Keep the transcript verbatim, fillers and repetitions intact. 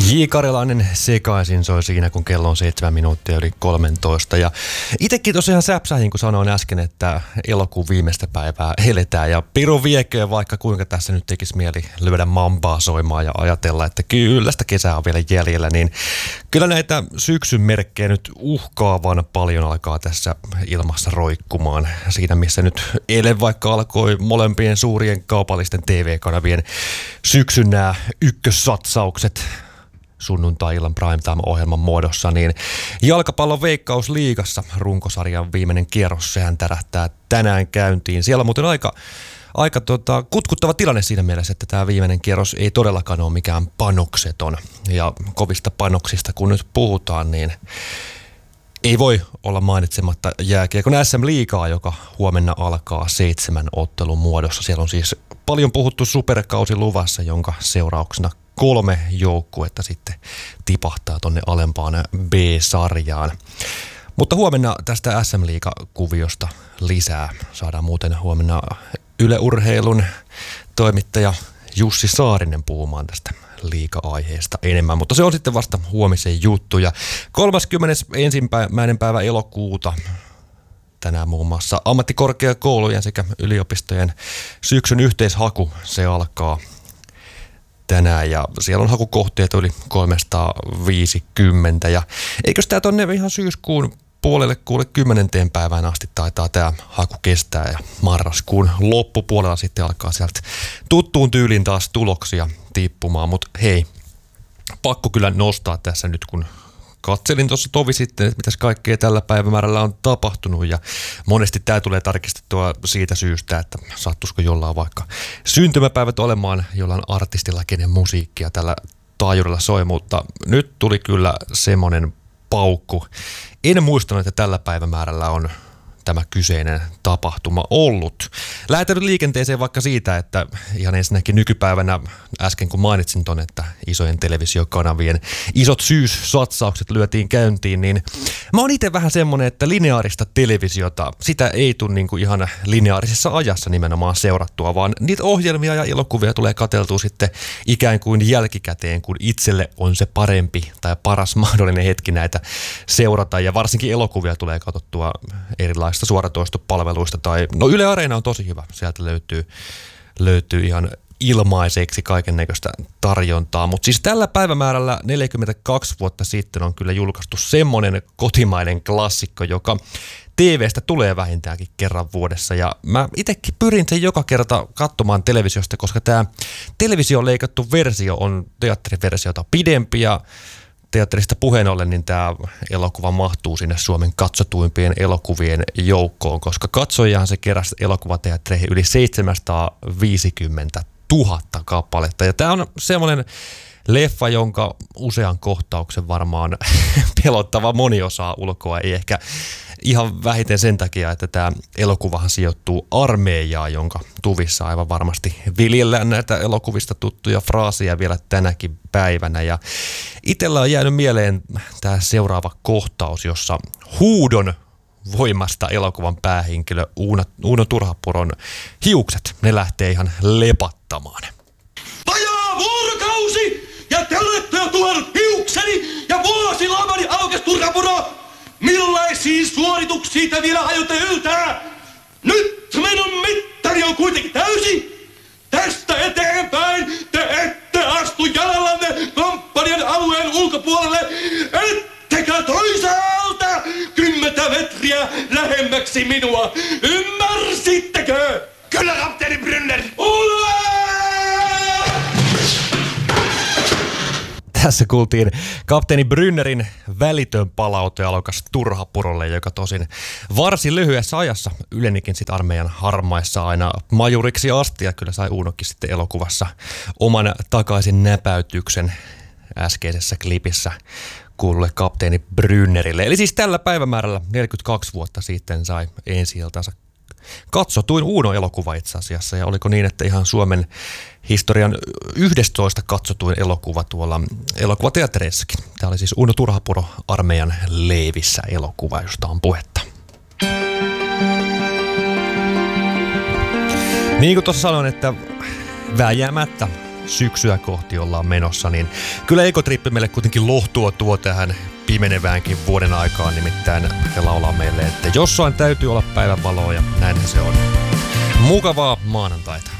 J. Karjalainen sekaisin soi siinä, kun kello on seitsemän minuuttia yli kolmetoista. Ja itekin tosiaan säpsähin, kun sanoin äsken, että elokuun viimeistä päivää eletään. Ja piru vieköön, vaikka kuinka tässä nyt tekisi mieli lyödä mambaa soimaan ja ajatella, että kyllä sitä kesää on vielä jäljellä. Niin kyllä näitä syksyn merkkejä nyt uhkaavan paljon alkaa tässä ilmassa roikkumaan. Siinä missä nyt eilen vaikka alkoi molempien suurien kaupallisten T V-kanavien syksyn nämä ykkössatsaukset sunnuntai-illan primetime-ohjelman muodossa, niin jalkapallon Veikkausliigassa runkosarjan viimeinen kierros, sehän tärähtää tänään käyntiin. Siellä on muuten aika, aika tota, kutkuttava tilanne siinä mielessä, että tämä viimeinen kierros ei todellakaan ole mikään panokseton. Ja kovista panoksista kun nyt puhutaan, niin ei voi olla mainitsematta jääkiekon S M-liigaa, joka huomenna alkaa seitsemän ottelun muodossa. Siellä on siis paljon puhuttu superkausi luvassa, jonka seurauksena kolme joukkuetta sitten tipahtaa tonne alempaan B-sarjaan. Mutta huomenna tästä S M-liiga-kuviosta lisää. Saadaan muuten huomenna Yle Urheilun toimittaja Jussi Saarinen puhumaan tästä liiga-aiheesta enemmän, mutta se on sitten vasta huomisen juttu. Ja kolmaskymmenesensimmäinen päivä elokuuta tänään muun muassa ammattikorkeakoulujen sekä yliopistojen syksyn yhteishaku, se alkaa tänään ja siellä on hakukohteita yli kolmesataaviisikymmentä ja eikös tää tonne ihan syyskuun puolelle kuule kymmenenteen päivään asti taitaa tämä haku kestää ja marraskuun loppupuolella sitten alkaa sieltä tuttuun tyyliin taas tuloksia tippumaan, mutta hei, pakko kyllä nostaa tässä nyt kun katselin tuossa tovi sitten, että mitäs kaikkea tällä päivämäärällä on tapahtunut ja monesti tämä tulee tarkistettua siitä syystä, että sattuisiko jollain vaikka syntymäpäivät olemaan jollain artistilla, kenen musiikkia tällä taajuudella soi, mutta nyt tuli kyllä semmoinen paukku. En muistanut, että tällä päivämäärällä on tämä kyseinen tapahtuma ollut. Lähdetään nyt liikenteeseen vaikka siitä, että ihan ensinnäkin nykypäivänä äsken kun mainitsin ton, että isojen televisiokanavien isot syyssatsaukset lyötiin käyntiin, niin mä oon itse vähän semmonen, että lineaarista televisiota, sitä ei tule niinku ihan lineaarisessa ajassa nimenomaan seurattua, vaan niitä ohjelmia ja elokuvia tulee katseltua sitten ikään kuin jälkikäteen, kun itselle on se parempi tai paras mahdollinen hetki näitä seurata ja varsinkin elokuvia tulee katsottua erilaisista suoratoistopalveluista tai, no Yle Areena on tosi hyvä, sieltä löytyy, löytyy ihan ilmaiseksi kaikennäköistä tarjontaa, mutta siis tällä päivämäärällä neljäkymmentäkaksi vuotta sitten on kyllä julkaistu semmoinen kotimainen klassikko, joka T V:stä tulee vähintäänkin kerran vuodessa ja mä itsekin pyrin sen joka kerta katsomaan televisiosta, koska tämä televisioon leikattu versio on teatteriversiota pidempi ja teatterista puheen ollen, niin tämä elokuva mahtuu sinne Suomen katsotuimpien elokuvien joukkoon, koska katsojahan se keräsi elokuvateattereihin yli seitsemänsataaviisikymmentätuhatta kappaletta. Ja tämä on semmoinen leffa, jonka usean kohtauksen varmaan pelottava moni osaa ulkoa. Ei ehkä ihan vähiten sen takia, että tämä elokuvahan sijoittuu armeijaan, jonka tuvissa aivan varmasti viljellään näitä elokuvista tuttuja fraaseja vielä tänäkin päivänä. Ja itsellä on jäänyt mieleen tämä seuraava kohtaus, jossa huudon voimasta elokuvan päähenkilö Uuno, Uuno Turhapuron hiukset, ne lähtee ihan lepattamaan. Vajaa vuorokausi ja te olette jo tuonut hiukseni ja vuosilamani aukes Turhapuro! Millaisiin suorituksiin te vielä aiotte yltää? Nyt minun mittari on kuitenkin täysi. Tästä eteenpäin te ette astu jalallanne komppanian alueen ulkopuolelle, ettekä toisaalta kymmentä metriä lähemmäksi minua. Ymmärsittekö? Kyllä, kapteeni Brynner. Ulle! Tässä kuultiin kapteeni Brynnerin välitön palaute alokas Turhapurolle, joka tosin varsin lyhyessä ajassa ylenikin sit armeijan harmaissa aina majuriksi asti ja kyllä sai Uunokin sitten elokuvassa oman takaisin näpäytyksen äskeisessä klipissä kuululle kapteeni Brynnerille. Eli siis tällä päivämäärällä neljäkymmentäkaksi vuotta sitten sai ensi-iltansa katsotuin Uuno-elokuva itse asiassa, ja oliko niin, että ihan Suomen historian yhdestoista katsotuin elokuva tuolla elokuvateattereissakin. Tämä oli siis Uuno Turhapuro armeijan leivissä elokuva, josta on puhetta. Niin kuin tuossa sanoin, että vääjäämättä syksyä kohti ollaan menossa, niin kyllä ekotrippi meille kuitenkin lohtua tuo tähän pimeneväänkin vuoden aikaan, nimittäin he laulaa meille, että jossain täytyy olla päivänvaloa ja näinhän se on. Mukavaa maanantaita.